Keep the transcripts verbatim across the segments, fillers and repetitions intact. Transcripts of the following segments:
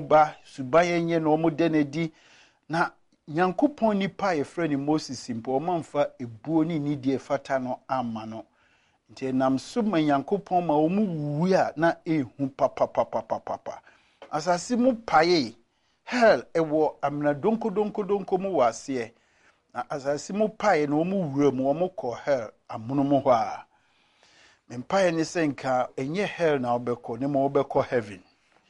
ba suba yenye na omo denedi na Nyankopon nipa ye frɛ ni Moses mpo ɔmanfa ebuo ni nidie fata no ama no nti nam so ma Nyankopon ma omu wuwu a na ehu papa papa papa asase mu paye hell ewo amna donko donko donko mu wase na asase mu paye na omu wura mu omu kɔ hell amono mu hɔ a mempaye ni senka enye hell na obekɔ ne ma obekɔ heaven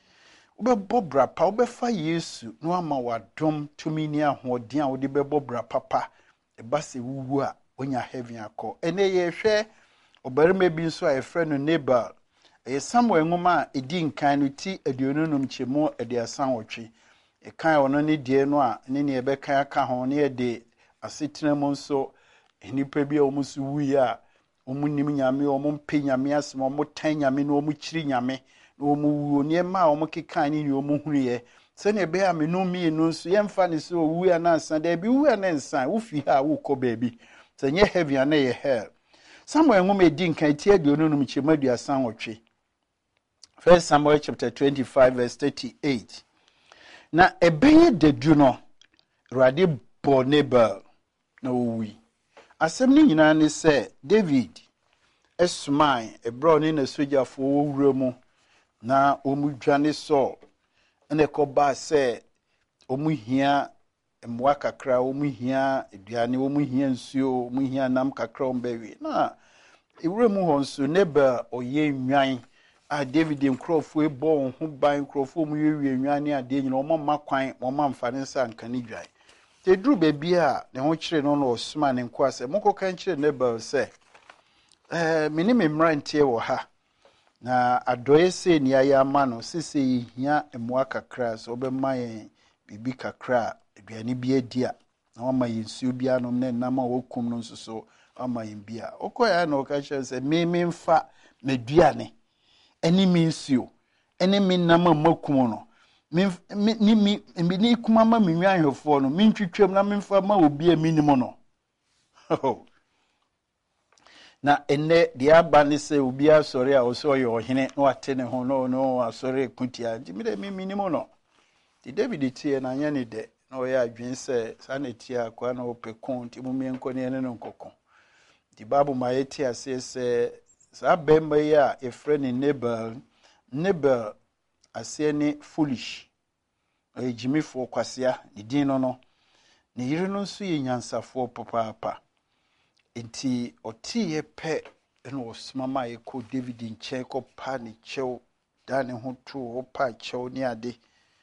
Ube bra pa ube fa Yesu no ama wadom tumi ni ahoɔden a wode bɛbɔ bra papa eba se wuwu a onya heaven akɔ ene ye hwɛ obarima bi nso a efrɛ no Nabal eye Samuel ngoma edi nkan no ti aduonunum kyemu aduasan wotwe ekan ono ne die no a ne ne ɛbɛkan aka ho ne de asetena mu nso enipa bi a omu so wuyi a omu nim nyame omu mpe nyame asem omu tan nyame no omu kyiri nyame omu wuo ne ma omu keka ni ni omu huriye se ne be a menu mi no so yemfa ne so wu ya na nsan da bi wu ya na nsan wo fi ha wo kɔ baabi se nye heaven na ye hell Samuel ngom edi nkan tie de onu num kyema duasan wotwe First Samuel chapter twenty-five verse thirty-eight na ebeye dedu no Rade bo Nabal na owi asem ni nyina ne se David esman ebro ne na sojafo wo wura mu na omu dwane so ene ko ba se omu hia emwa kakra omu hia eduane omu hia nsuo omu hia nam kakra ombewi na ewure mu ho nso Nabal oye nwan a David nkrofo ebo ho ban nkrofo mu yewie nwan ne ade nyina omo makwan omo amfane nsa nkane dwan te duru bebi a ne ho kire no no osuma ne nko ase moko kan kire Nabal se eh mini me mrantie wo ha na adoye se ni ayama no sise yihia emwa kakra so obema yen bibi kakra aduane bi adia na wama yensuo bia no na nam a wokum no nso so ama yen bia okoya na okache se me me mfa meduane eni mi nsuo eni mi nam makum no ni mi ni kuma ma me nwanhwefo no mi ntwitwam na me mfa ma obi a minimo no na enne de aba ne se obi asori a oso ye ohene na wate ne ho no no asori kutia nti mi de mi minimo no di David tie na anya ne de na o ya adwen se sanetia akwa na opekon nti mu mienko ne ne nkokon di babu ma yeti ase se sa bemba ya e friend Nabal Nabal ase ne foolish e jimifo kwasea ne din no no ne yire no nso ye nyansafo papa enti otie pe eno osmama ye ko David nche ko pa ne chew da ne ho to o pa chew ne ade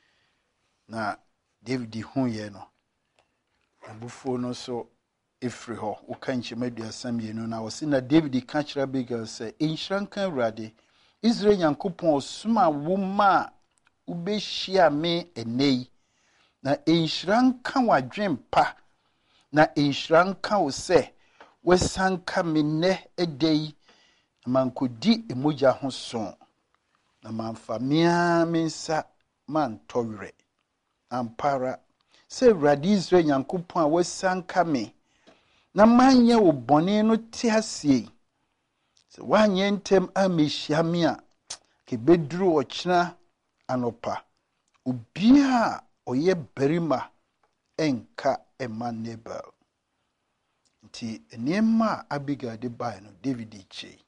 na David hu ye no abufo no so efri ho wo kan chemaduasam ye no na wo na David ka kira Abigail se enhrankan Awurade Israel Nyankopɔn osuma wo ma ubehia me enei na enhrankan wadwen pa na enhrankan wo se wesanka minne edei mankodi emoja ho so na manfamia mensa man towre ampara se Awurade Israel Nyankopɔn a wesanka me na manye wo bone no te asie se wanye ntem amehia me a ke beduru ochina anopa obia oye berima enka ema Nabal nti enema Abigail de bai no David ichi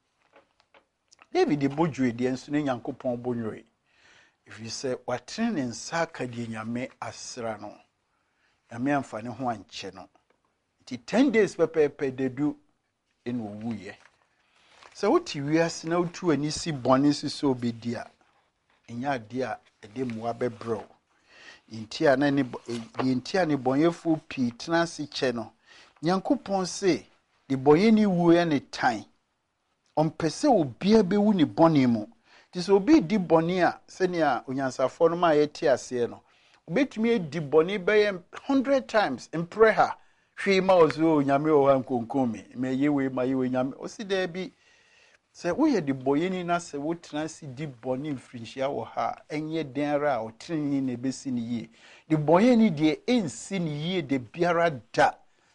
David bojwe de enso ne Nyankopɔn bonwe if you say watene ne nsa ka de nyame asra no nyame amfane ho anche no nti ten days pepepe dedu en wuye so wuti wiase na wutu ani si bone si so obedia enya de a ede muwa bebro nti ana ne nti ana bonyefo pi tenase che no Nyankopɔn se de boye ni wu ya ne tan ompese obia be wu ni bone mu ti so obi di bone a se ne a onyansafo no ma yeti ase no obetumi di bone be one hundred times in prayer hwe ma ozo nyame o han konkomi me yewe ma yewe nyame o si da bi se wo ye di boye ni na se wo tenase di bone mfrinhia wo ha enye denra o trini na besi ni ye di boye ni de ensi ni ye de biara da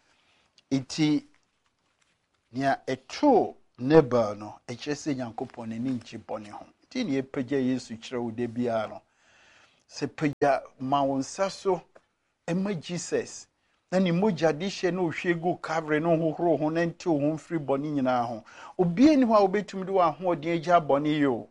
iti nia eto Nabal no ekyese Nyankopɔn ne nchi bone ho ti ne epeja Yesu kyerɛ wo de bia no se peja ma wonsa so ema Jesus na ni moja de hye na ohwegu kavre no hohoro ho na nti ho mfiri boni nyina ho obi ani ho a obetum de wa ho odin agya boni yo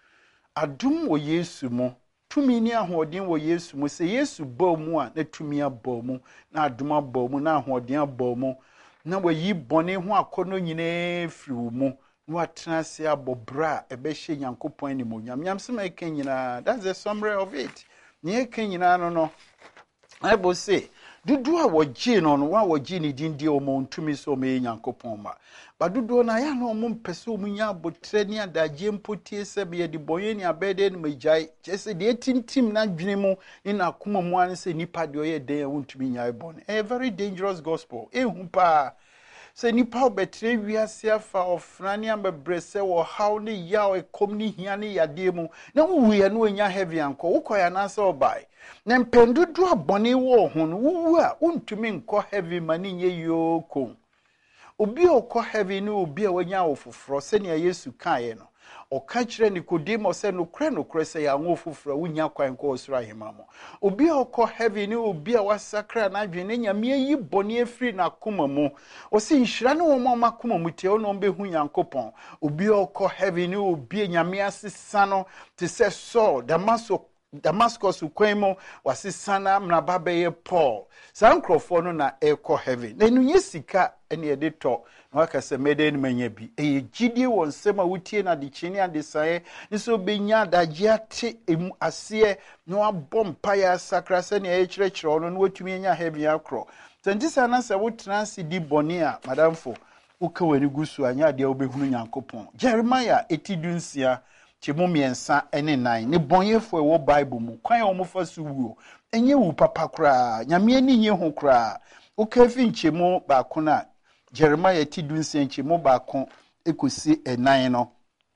adum wo Yesu mo tumi ni ahoɔden wɔ Yesu mu sɛ Yesu bɔ mu a na tumi abɔ mu na adom abɔ mu na ahoɔden abɔ mu na wɔyi bɔne ho akɔnɔ nyinaa firi wo mu na watena ase abɔ bra ɛbɛhyɛ Nyankopɔn animonyam nyamsɛm a ɛka nyinaa. That's the summary of it. Ne ɛka nyinaa no no Bible say dudu a wɔgye no no wa wɔgye ne din die ɔmo ntumi sɛ ɔmo yɛ Nyankopɔn ma ba dudu na ya na ɔmo mpɛsɛ ɔmo nya abotre ne adagye mpotie sɛ be de bɔyɛ ne abɛde ne magyae kyɛsɛ de tintim na dwene mu ne na akoma mu an sɛ nipa de ɔyɛ den a wontumi nya bɔne. A very dangerous gospel. Ehu pa sɛ nipa obetre wiase afa ofna ne ambebre sɛ wɔ haw ne yaw ekom ne hia ne yade mu na wuye no nya heavy anko wokoya na sɛ obai na mpendudu abɔne wɔ ho no wuwu a untumi nkɔ heavy mani nye yoko obi okɔ heavy ne obi a wanya ofoforo sɛ ne Yesu kae no ɔka kyerɛ Nicodemus sɛ no kra no kra sɛ ya ngo ofoforo wunya kwan kɔ osura hema mo obi okɔ heavy ne obi a wasakra na adwene nyame yi bɔne afiri na koma mu osi nhyira ne wo ma koma mu tie no behu Nyankopɔn obi okɔ heavy ne obi nyame asesa no te sɛ Saul Damascus Damascus kwan mu wasesa na mraba bɛyɛ Paul saa nkrɔfo no na ɛkɔ heavy na enunye sika ene yɛde tɔ na waka sɛ mede ne manya bi ɛyɛ gidie wɔ nsɛm a wotie na de kyini ade sae ne so benya adagye ate emu aseɛ na wabɔ mpaeɛ asakra sɛ ne ɛyɛ kyerɛkyerɛ no na watumi anya heavy akorɔ tantisa na sɛ wotena se di bɔne a madamfo woka wani gu so anya de wobɛhunu Nyankopɔn. Jeremiah etidunsia chemu miensa ene nine ne bonyefo ewo Bible mu kwan a omofa so wuo enye wu papa kra nyame ani nye ho kra ukafi nchemu baako na Jeremiah tidunsia nchemu baako ekosi enan no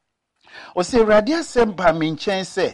o se Awurade asɛm ba me nkyɛn sɛ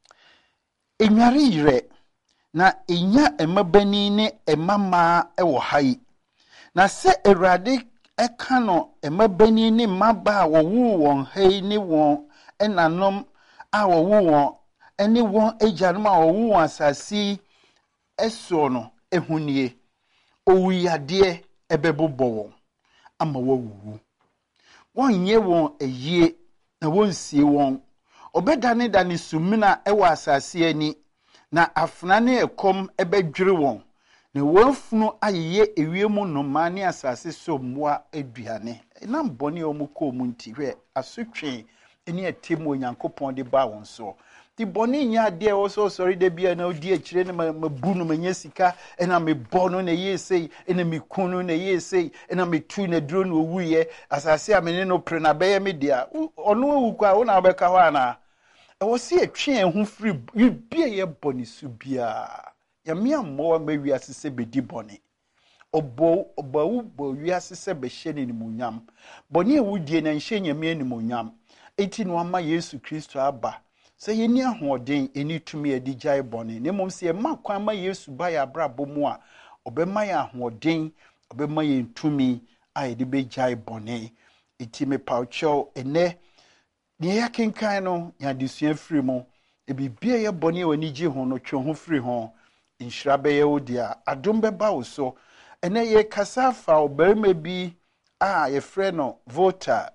enware yire na enya emabani ne emama ɛwɔ hayi na sɛ Awurade ɛka no emabani ne maba a wɔwu wɔn hayi ne wɔn enanom a wɔwu wɔn ene wɔn agyanom a wɔwu wɔn asasi ɛso no ehunie owuyade ɛbɛbobɔ wɔn ama wɔwu wɔn nye wɔn ayie na wɔn sie wɔn obɛdane dane sumina ɛwɔ asasi ani na afna ne ekom ɛbɛdwere wɔn na wɔn funu ayeye ewiemu no ma ne asasi so mmoa aduane na mbɔne wɔn kɔ mu nti hwɛ asotwe eni etemu Onyankopɔn de ba wɔn so ti bɔne nya de wo so sorry de bia na odi akire ne mabu no manya sika ena me bɔ no na yesei ena me kunu na yesei ena me tu na duro no wuye asase a me ne no pre na bɛyɛ me dia ɔno awu kwa wo na bɛka hɔ ana ɛwɔ se atwe ho firi bia ye bɔne su bia ya me ammo ma wiase se bedi bɔne obo obawu bo wiase se bɛhyɛ ne nimunyam bɔne awudie na nhyɛ nyame animonyam eti no ama Yesu Kristo aba sɛ yeni ahoɔden eni tumi edi gyae bɔne ne mom sɛ ma kwan ma Yesu ba ya brabo mu a obɛma ya ahoɔden obɛma ya tumi a yɛde bɛgyae bɔne eti me paucho ene ne ya kenkan no ya desua firi mu e bibia ye bɔne wani gye ho no twe ho firi ho nhyira bɛyɛ wo dia adom bɛba wo so ene ye kasa fa obarima bi a ye frɛ no Voltaire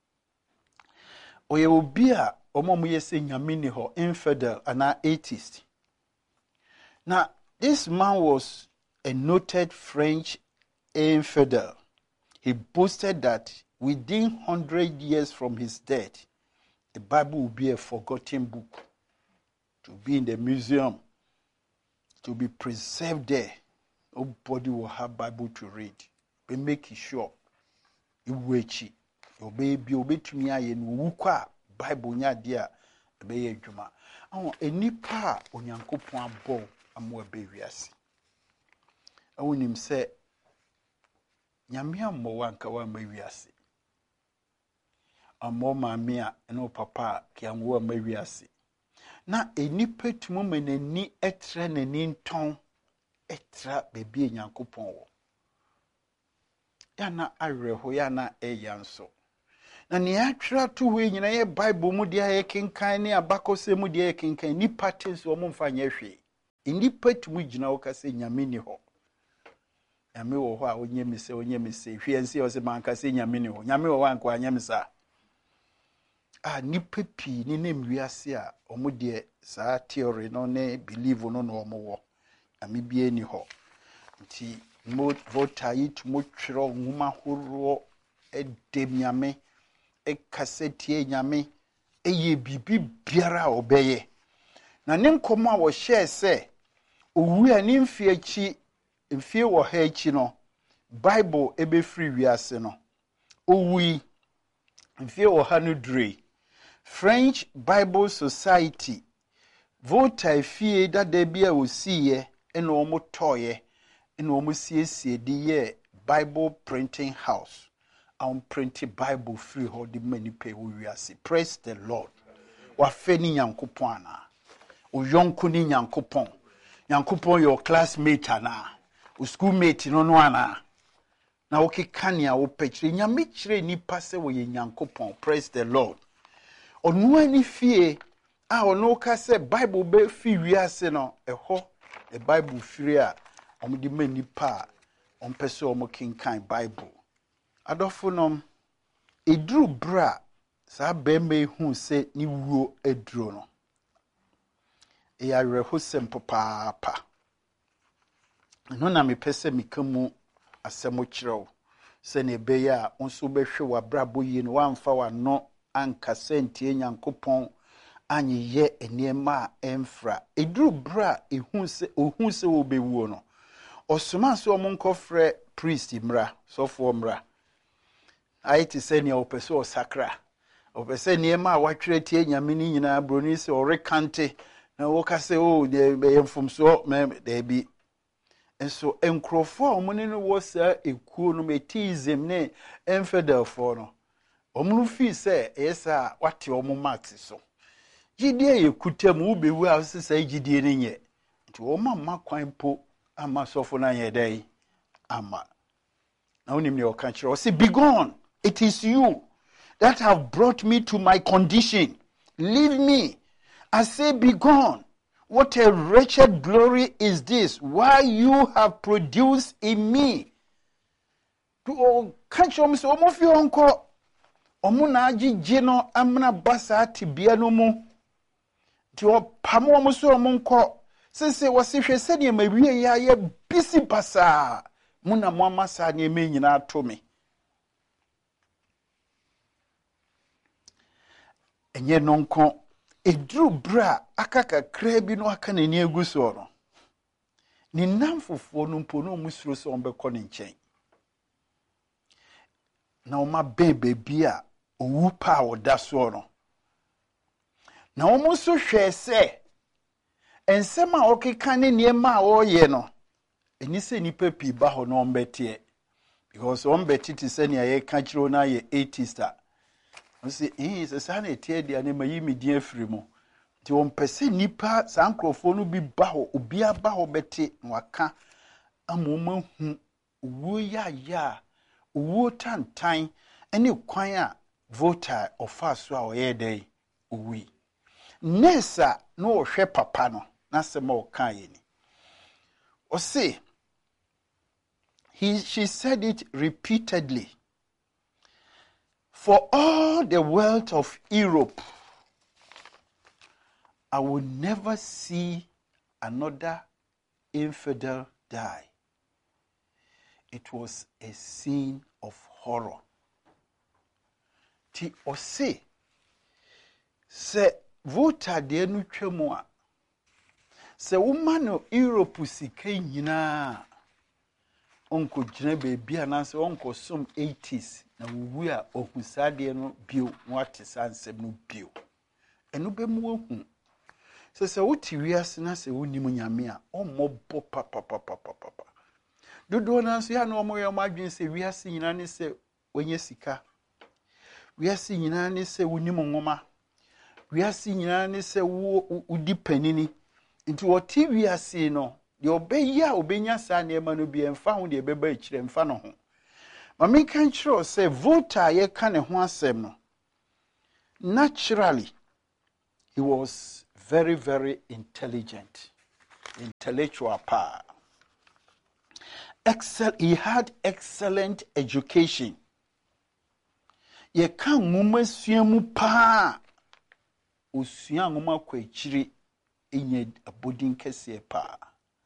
oye obi a omo yese nyame ni ho infidel ana atheist. Now this man was a noted French infidel. He boasted that within one hundred years from his death the Bible will be a forgotten book to be in the museum, to be preserved there. Nobody will have Bible to read. We make it sure you wait. Your baby obey to me and wuka Bible nya dia be adwuma awon enipa Onyankopɔn abɔ amo be wiase awonim sɛ nyame amɔ wanka wa ma wiase amɔ maame a eno papa ke amɔ ma wiase na enipa tumu manani etre nani nton etra bebi Onyankopɔn wo ya na awerɛho ya na ɛyanso na ne atwera to we nyina ye Bible mu dia ye kenkan ne abakose mu dia ye kenkan ni patents wo mfa nya hwe ni pat mu gina wo kase nyame ni ho nyame wo ho a onye mise onye mise hwe ense o se man kase nyame ni ho nyame wo wan kwa nya misa a ni papi ni nem wiase a omo de sa theory no ne believe no no omo wo nyame bie ni ho nti mo vota yit mo twero nwuma horo edem nyame e kasete nyame eye bibi biara obeye na ne nkomo a wo share se owu ani mfie achi mfie wo ha achi no Bible ebe free wiase no owu mfie wo ha no dre French Bible Society vota fie dada bia osiye eno omo toye eno omo siesie di ye Bible printing house on printed Bible free ho di many pay wiase. Praise the Lord. Wa feni Nyankopon ana o yonko ni Nyankopon Nyankopon your classmate ana o schoolmate no no ana na wo kekania wo pekire nyame kire nipa se wo ye Nyankopon. Praise the Lord. Onu ani fie a ono ka se Bible be fi wiase no eho e Bible free a omo di mani pa on pese omo kinkan Bible adofonom edru bra sa bembe hu se ni wuo edru no e ya rehosem papa pa no na me pese mikamu asemo kirew se ne be ya onso behwe wa brabo yi no wamfa wa no anka sentie Nyankopon anyi ye eniema emfra edru bra ehu se ohun se obewuo no osoma so omonkofre priest mra sofo mra aiti se ne opese osakra opese niema watwere tie nyame ni nyina broni se orekante na wo ka se o de yemfumso me de bi enso enkrofo omune no wo sa ekuo no metism ne infidel for no omunu fi se esa wate omo max so gidie yekutam ubewu a se sai gidie ne nye nti wo mamma kwan po ama sofo na ye dai ama na onim ne o kan kire o se be gone. It is you that have brought me to my condition. Leave me. I say, be gone. What a wretched glory is this? Why you have produced in me? To catch on so of your uncle. Omunaji jino amna basa tibia no mu. To pamo so monko. Since was if you said you may be a busy basa. Muna mama sa ni me nyina to me. Enye nonko edru bra akaka krabi no aka nani aguso no ni namfofo no mpo no musuro so ombekọ ne nchen na oma bebe bia owu pa oda so no na omo so hwe se ensema okeka ne niema a oye no eni se nipa pi ba ho no ombete because ombete ti se ne ye ka kiro na ye eighty star. Nsi eh se sa na etie dia ne mayi medie afiri mu ti won pese nipa sankrofo no bi ba ho obi aba ho bete nwaka amoma hu wo ya ya wo tantan ene kwan a voter ofa so a oye dai owi nesa no ohwe papa no na se ma okan ye ni o say he she said it repeatedly. For all the wealth of Europe, I will never see another infidel die. It was a scene of horror. Ti ose se vota de nu twemu a se woman Europe sika nyina onko gina beebi anase onko som eighties na wuwu a ohusade no bio wate sansem no bio eno be mu ohu se se wuti wiase na se wonimu nyame a ommobbo papa papa papa dodo na so ya na omoyo madwen se wiase nyina ne se onye sika wiase nyina ne se wonimu ngoma wiase nyina ne se wo udi panini nti woti wiase no de obeya obenya sa na ema no bi emfa ho de beba ekire emfa no ho Mami kan chiro say voter ye kan ho asem no. Naturally, he was very, very intelligent, intellectual power. Excel, he had excellent education. Ye kan nguma suamu pa. Usua nguma kwechiri enye abodin kese pa.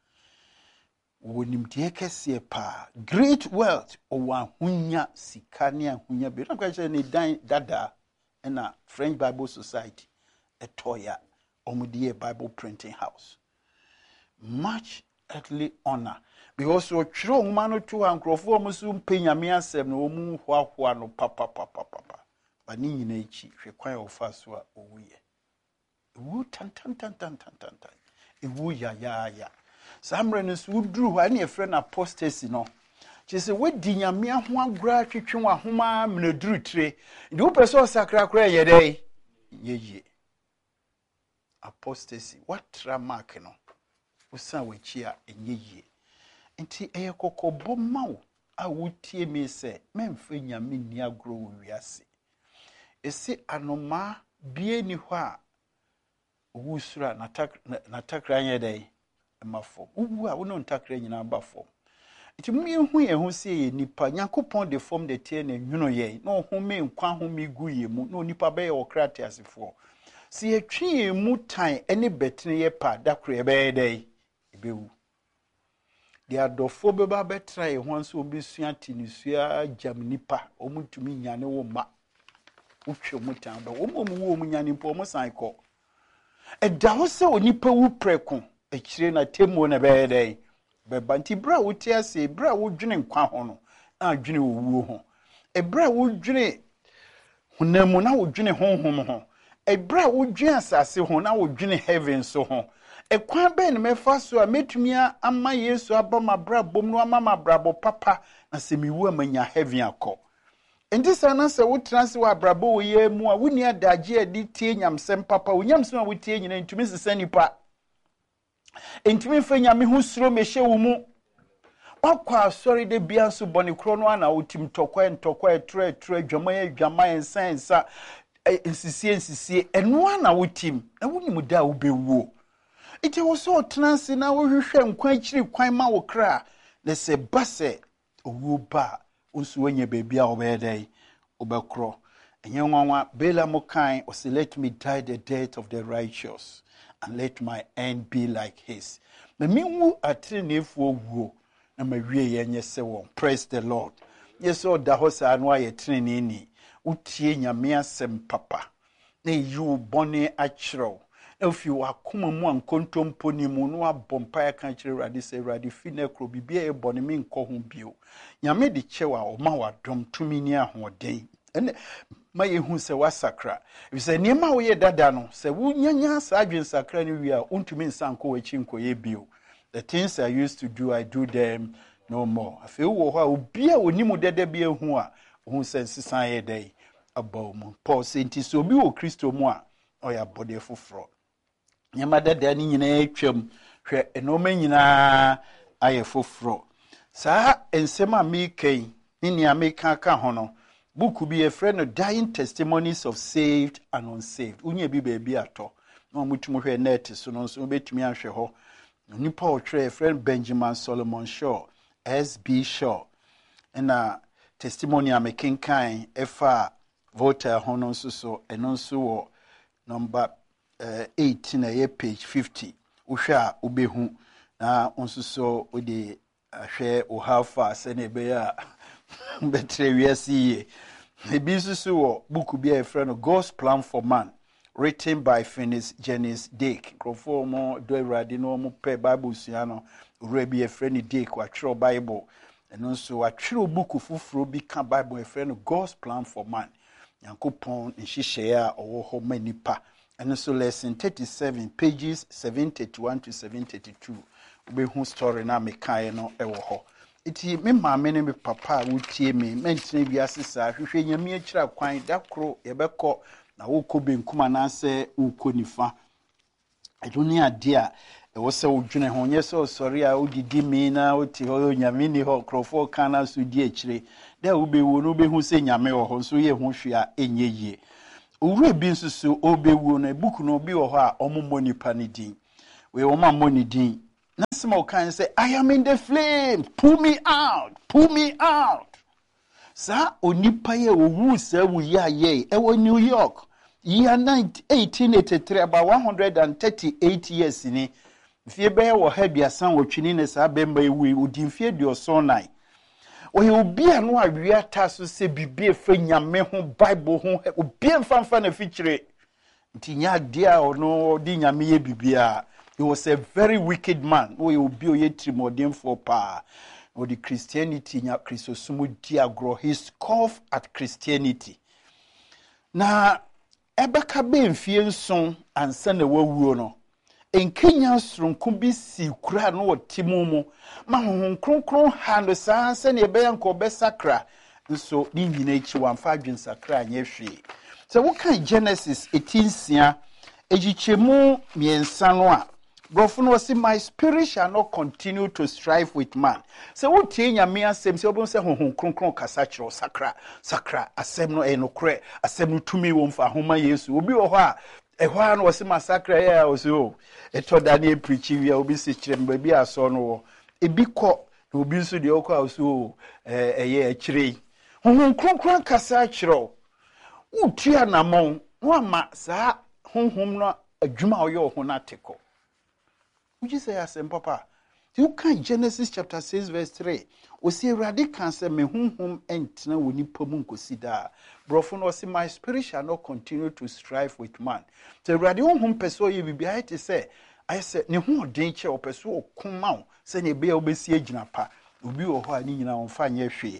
Wonimdie kese pa. Great wealth owa hunya sikania hunya be. Na kwa ni dan dada na French Bible Society etoya omudie Bible printing house. Much earthly honor. Because we chiro ngmano to ankrofo omusu mpenyame asem na omu hwahwa no papa papa papa. Ba ni nyina echi hwe kwan ofa so a owuye. Ewu tan tan tan tan tan tan tan. Ewu ya ya ya. Samre no so duru hwa na efre na apostasy no. Chese we di nyame ho agura twetwe wa homa mneduru tire. Ndi wo person sakra kra ye dai. Yeye. Apostasy. What tramark no? Usa we chia enyeye. Nti eye kokobo mawo a wotie me se memfe nyame ni agro wo wiase. Ese anoma bie ni hɔ a wusura na takra nye dai mafo. Uwu a wono ntakra nyina ba fo. Nti mu yehu ye ho se ye nipa Nyankopɔn de form de tie na nwuno ye na ohome nkwa home gu ye mu na nipa be ye okrate asefo. Se ye twi ye mu tan ene betene ye pa dakro ye be dai ebewu. The adofo beba betra ye ho nso obesua tinisua jam nipa omutumi nyane wo ma utwe mutan ba wo mu wo mu nyane mpo mo san ko eda ho se onipa wu preko ekire na temo na be dai be banti bra wo ti ase bra wo dwene nkwa ho no na dwene owuo ho e bra wo dwene hunamu na wo dwene honhom ho e bra wo dwene asase ho na wo dwene heaven so ho ekwan be ne mefa so a metumia ama Yesu aba mabra bom no ama mabrabo papa na se miwu amanya heaven akọ enti sana se wo transe wa brabo wo ye mu a woni adagye adi tie nyamsem papa wo nyamsem a wo tie nyina ntumi sesa nipa ntumi fa nyame ho suro mehye wo mu akwa sorry de bia so bone kro no ana wotim tokwa ntokwa etre etre dwama ya dwama ensansa ensisie ensisie eno ana wotim na woni mu da wo bewuo. Iti wo so transe na wo hwehwe nkwa akiri kwan ma wo kra na se base owu ba unsu wenye bebia obedai obekro enye nwanwa bela mokan o say let me die the death of the righteous and let my end be like his. Me minwu atre nefu oguo na mawie ye nye se won. Praise the Lord. Yeso da ho sa no aye trene ni utie nyame asem papa na yu bone achiro. If you are kuma mu ankontompo ni mu no abompa ya kan kire radi se radi fi na kro bibia e bone mi nko ho bio nyame de chewa o ma wadom tumi ni ahoden ene ma ye hu se wasakra if se niema wo ye dada no se wo nyanya sa adwen sakra ni wi a untumi nsanko wachi nko ye bio. The things I used to do I do them no more. Afi wo ho a obi a onimu dada bi ehu a hu se sisan ye dai abaw mu Paul se nti so obi wo Kristo mu a oya bode foforo nyamada da ni nyina atwam hwe enoma nyina aye foforo saa ensem a mekai ni ni ameka ka ho no book bi e friend no Dying Testimonies of Saved and Unsaved unye bi ba bi ato na mutumu hwe net so no so betumi ahwe ho nipa o three friend Benjamin Solomon Shaw S B Shaw na testimony amekenkan efa voter ho no so so eno so wo number Uh, eighteen na page fifty uhwa ubehu na onsuso odi ahwe ohafa se na be ya betre wiase ebi nsuso wo book bi a friend God's Plan for Man written by Finis Janice Dake crofo mo do awrade no mo pe Bible sua no ura bi a friend Dake wa twero Bible eno nso wa twero book fufuro bi ka Bible a friend God's Plan for Man Yankopon nhihye a owo ho manipa. And so lesson thirty-seven, pages seven thirty-one to seven thirty-two. We who story na me kai no ewo ho. Iti me maame ne me papa wutie me mentine biase sa hwehwe nyame akira kwan dakro yebekọ na wokọ benkuma na se wokọ nifa. Edoni ade a ɛwɔ sɛ wodwene ho nyɛ sɛ ɔsɔre a wodidi mi na wote hɔ nyame ni hɔ krɔfoɔ ka na so di akyire dɛ wobɛwuo no wobɛhu sɛ nyame wɔ hɔ nso yɛ ho hwe a ɛnyɛ yie owura bi nso so obɛwuo no book no bi wɔ hɔ a ɔmo mmɔ nipa ne din we ɔmo mmɔ ne din na sɛ ma ɔkan sɛ I am in the flame pull me out pull me out sa onipa yɛ owu sa wu ya yɛ ɛwɔ New York year eighteen eighty-three about one hundred thirty-eight years ni fie bɛyɛ wɔ ha biasan wɔ twini ne saa bɛmba ewu odi fie duoso nine oye obi a no awia ta so se bibie fa nyame ho Bible ho obi mfanfa na fikyire nti nya de a ono di nyame ye bibia. He was a very wicked man oye obi oye trimodemfo pa o the Christianity nya Christosumu diagro he scoffed at Christianity na ebeka be mfie nson ansa na wawuo no en Kenya sronko bi si kura no otimu mu ma honhon kronkron ha no saa se na ebe yanko be sakra nso ni nyina echi wamfa adwen sakra anya hwe so wo kan Genesis eighteen sia ejichemu miensa no a brofo no say my spirit shall not continue to strive with man so wo tie nyame asem se obon se honhon kronkron kasa kiro sakra sakra asem no enokre asem no tumi wo mfa homa Yesu obi wo ho a ehwa no wose masakra ya oso eto da na preach wi a obi se kire mba bi aso no ebi kọ na obi nso de okọ oso eh eye akire honhon kronkron kasa kiro utua na mon no ama saa honhom no adwuma oyo ho na teko would you say asem papa you can Genesis chapter six verse three o see Awurade kan say me honhom entena woni pamu nkosida brofo no say my spirit shall not continue to strive with man so Awurade honhom peso ye bibia ite say I say ne ho den che o peso okuma wo say ne be obesi agina pa obi wo ho ani nyina on fa nye hwe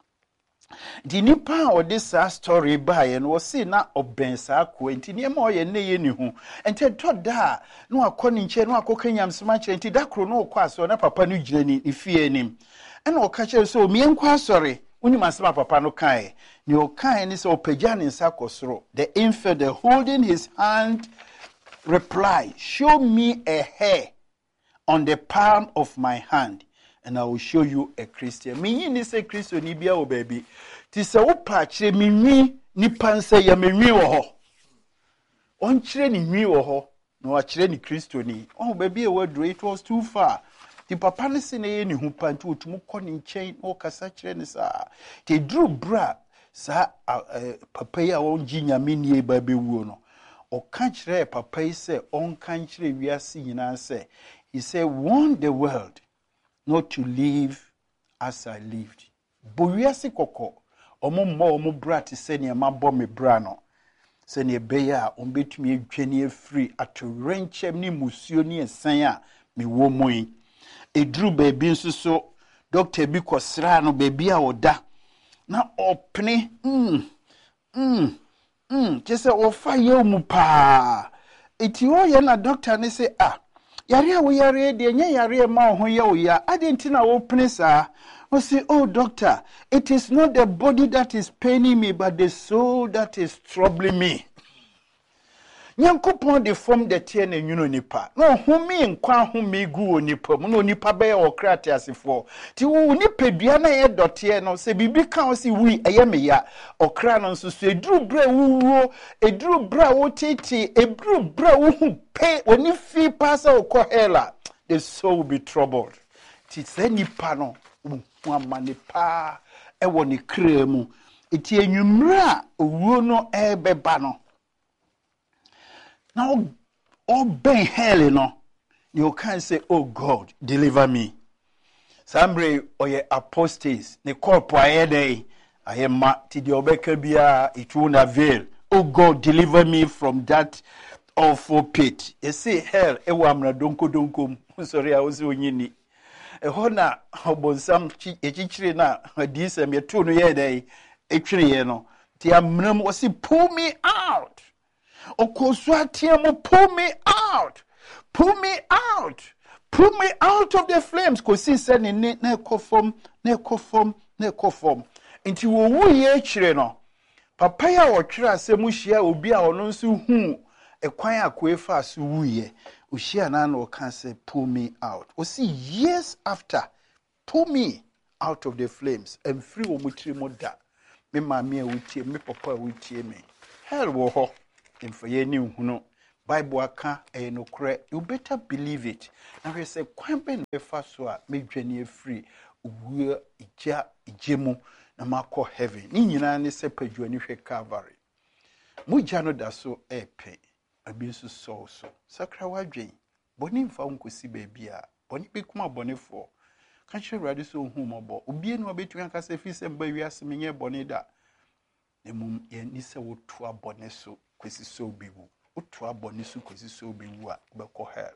di nipa o this story by and was see na oben saa ko enti ne ma oye ne ye ni hu enti to da no akoni nche no akoka nyamsema kire enti da kro no okọ aso na papa no gire ni ifie nim ena o ka kire so mi enkwa asore uni masema papa no kan ni o kan ni so opagya ne nsa kosoro the infidel holding his hand replied show me a hair on the palm of my hand and I will show you a Christian. Me ni say Christian ni bia o baby. Ti se wo pa kire mi nwi ni panse ya me nwi wo ho. On kire ni nwi wo ho, no wa kire ni Christian ni. Oh baby e wadro it was too far. Ti papa ne se ne ye ni hu pantu otumu kọ ni nchen o kasa kire ni sa. Ti dru bra sa papa ya won ji nyame ni e ba bewuo no. O kan kire papa yi se on kan kire wiase nyina se. He said warn the world not to live as I lived. Bowiase koko omo mma omo bra te se ne ma bọ me bra no. Se ne be ya on betumi adwane afiri atorenchem ni musuo ni esan a me wo moyi. Edru baby nso so doctor bi kosra no baby a oda na opne mm mm mm just o fa ye mu pa. Eti o ye na doctor ne say ah yare wo yare de nya yare ma ho ye wo ya adenti na wo pene saa o say oh doctor it is not the body that is paining me but the soul that is troubling me nyankopon de form de tie na nwuno nipa no humi nkwa humi gu onipa mu no nipa be o krate asefo ti wo nipa dua na ye dote no se bibi kan o si wi eye me ya okra no nso so eduru bra wuwo eduru bra wo tete eduru bra wo hu pe oni fi pasa okọ hela the soul will be troubled ti se nipa no wo amane pa e wo ni kra mu eti enwumra owuo no e beba no. Now, all ben hell, no, you can't say, oh God, deliver me. Sambre or ye apostates, ne corpo aede, I am ma ti di obekabia, it won't avail. Oh God, deliver me from that awful pit. You see, hell, e wamra donko donko, sorry, I was unyini. E hona, obonsam e chichiri na, disem ye tunu ye day, e chiri ye no. Ti amnum wasi pull me out. Okoswatiamo, pull me out, pull me out, pull me out of the flames. Kosi said ne ne kofom, ne kofom, ne kofom. Inti wo wu ye chire no. Papa ya wo twira se mu hia obi a ono nso hu ekwan akwefa so wuye. Ushia nano can say, pull me out. O see, years after, pull me out of the flames and free omutri moda. Me mammy would me papa would me. Hell wo ho. In for ye new no. Bible aka e no kre. You better believe it. Now we say, Quampen be faswa, me jenny free. We ija ijemu na mako heaven. Ni nyina ne se paduani hwe Calvary. Mujja no da so epe. Abi nso so so. Sakra wadwen. Boni mfa nkosi baabi a. Boni be kuma boni fo. Kan hwe rade so hu mobo. Obi enu obetu anka se fi se mba wiase menye boni da. Emum ye ni se wotu abone so kwesi so biwu. Wotu abone so kwesi so biwu a beko hell.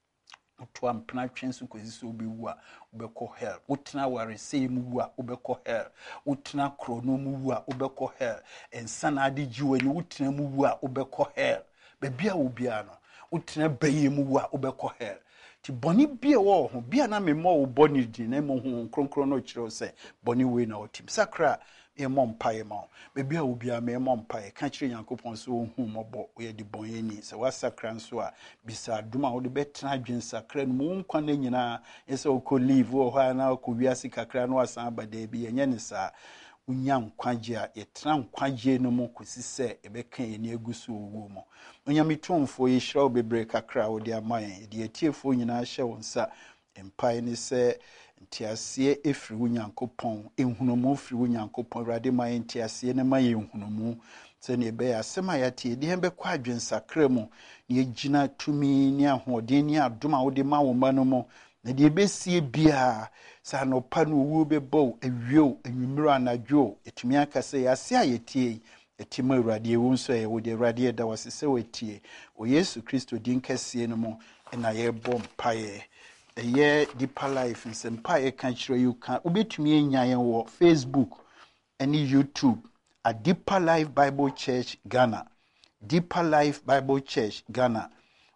Wotu ampna twen so kwesi so biwu a beko hell. Wotena ware sei mu a beko hell. Wotena krono mu a beko hell. Ensana ade jiwani wotena mu a beko hell. Bebia obia no wotena baye mu a wobekọ hell ti boni bia wo ho bia na me mo wo boni di na mo ho kronkron no kire se boni we na otim sakra e mo mpae ma bebia obia me mo mpae ka kire Yankopon so hu mobo o ye di bon ani se wa sakra nso a bisa duma wo de betena adwen sakra no mo nkwa na nyina ese o ko live wo ha na ko wiase kakra no asan abada bi enye ne sa unya nkwaje a yetra nkwaje no mo kosise ebeka ye ne agusu owo mo unya mitomfo ye hira obebre kakra wo de amaye de etiefo nyina hye wonsa empai ne se ntiase efiri Onyankopon ehunomu firi Onyankopon rade maye ntiase ne maye ehunomu se ne be asema yate de hembe kwa adwen sakra mu ne gina tumi ne ahoden ne adoma wo de ma wo ma no mo na de besie bia sa no pa no wu be bo awio anwumiro anadwo etumi aka se yase ayetie etima urade ewu nso ye wo de urade da wasese wetie o Yesu Kristo din kase no mo na ye bom paye eye Deeper Life nsempa ye kan kire you kan obetumi enyan wo Facebook and YouTube at Deeper Life Bible Church Ghana. Deeper Life Bible Church Ghana.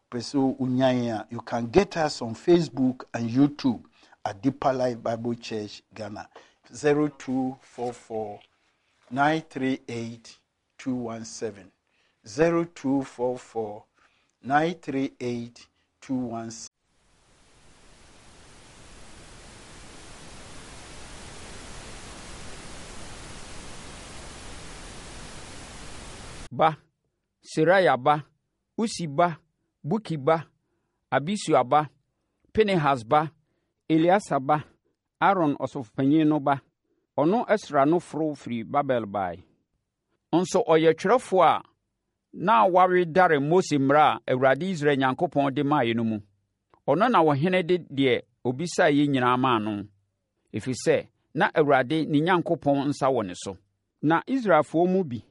So you can get us on Facebook and YouTube at Deeper Life Bible Church Ghana. zero two four four nine three eight two one seven. zero two four four nine three eight two one seven. Ba, Seraya ba, Usi ba, Buki ba, Abisua ba, Pinehas ba, Eliasa ba, Aaron osofpanyin no ba, ono Esra no fro firi Babel bai. Onso oye twerɛfo a na ware dare Mose mra Awurade Israel Nyankopɔn de ma no mu. Ono na wɔhene de de obisa ye nyina ma no. Efisɛ na Awurade ne Nyankopɔn nsa wɔ ne so. Na Israelfo mu bi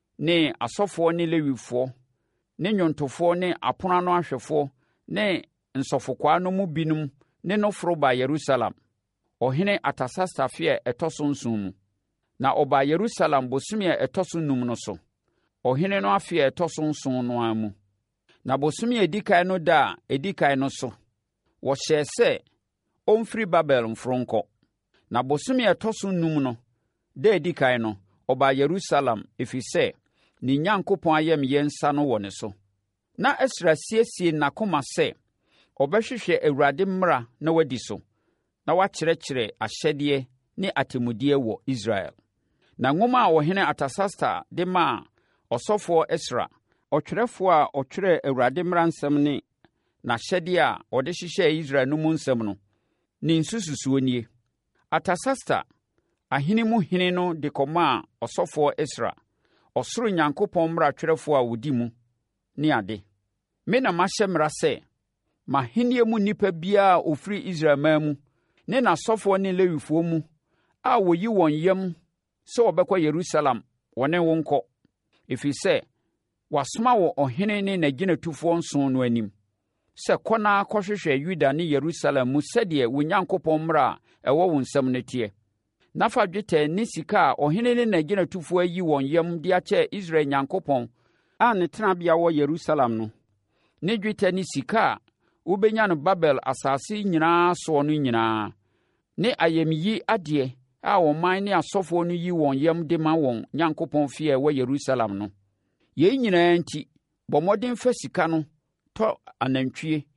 ne asɔfoɔ ne Lewifoɔ ne nnwontofoɔ ne apono no ahwɛfoɔ ne nsɔfokwaa no mu binom ne no foro ba Yerusalem. Ɔhene Atasasta fe a ɛtɔ so nson mu. Na ɔba Yerusalem bosome a ɛtɔ so num no so. Ɔhene no afe a ɛtɔ so nson no amu. Na bosome a edikan no da a edikan no so. Wɔhyɛ sɛ ɔmfiri Babel mforo nkɔ. Na bosome a ɛtɔ so num no da edikan no ɔba Yerusalem ɛfiri sɛ ne Nyankopɔn ayɛmyɛ nsa no wɔ ne so. Na Esra siesie n'akoma sɛ ɔbɛhwehwɛ Awurade mmara na wadi so. Na wakyerɛkyerɛ ahyɛdeɛ ne atemudeɛ wɔ Israel. Na nwoma a ɔhene Atasasta de maa ɔsɔfoɔ Esra, ɔtwerɛfoɔ a ɔtwerɛ Awurade mmara nsɛm ne n'ahyɛdeɛ a ɔde hyehyɛɛ Israel no mu nsɛm no, ne nsususuo nie. Atasasta, ahene mu hene no de kɔmaa ɔsɔfoɔ Esra, ɔsoro Nyankopɔn mmara twerɛfoɔ a wɔdi mu, ne ade. Me na mahyɛ mmara sɛ, m'ahenneɛ mu nnipa biara a ɔfiri Israel man mu, ne n'asɔfoɔ ne Lewifoɔ mu, a wɔyi wɔn yam sɛ wɔbɛkɔ Yerusalem wɔne wo nkɔ, ɛfiri sɛ, wasoma wɔ ɔhene ne n'agyinatufoɔ nson no anim, sɛ kɔ na kɔhwehwɛ Yuda ne Yerusalem mu sɛdeɛ wo Nyankopɔn mmara a ɛwɔ wo nsɛm no teɛ. Na fa dwetɛ ne sika a ɔhene ne n'agyinatufoɔ ayi wɔn yam de akyɛ Israel Nyankopɔn a ne tenabea wɔ Yerusalem no, ne dwetɛ ne sika a wobɛnya no Babel asase nyinaa soɔ no nyinaa, ne ayamyi adeɛ a ɔman ne asɔfoɔ no yi wɔn yam de ma wɔn Nyankopɔn fie a ɛwɔ Yerusalem no. Yei nyinaa nti, bɔ mmɔden fa sika no tɔ anantwie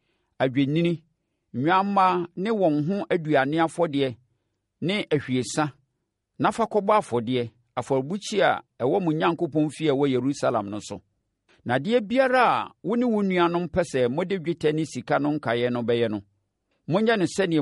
adwennini, nnwammaa ne wɔn ho aduane afɔdeɛ ne ahwiesa, na fa kɔbɔ afɔdeɛ, afɔrebukyia a ɛwɔ mo Onyankopɔn fie a ɛwɔ Yerusalem no so. Na adeɛ biara a wo ne wo nuanom pɛ sɛ mode dwetɛ ne sika no nkaeɛ no bɛyɛ no, monyɛ no sɛdeɛ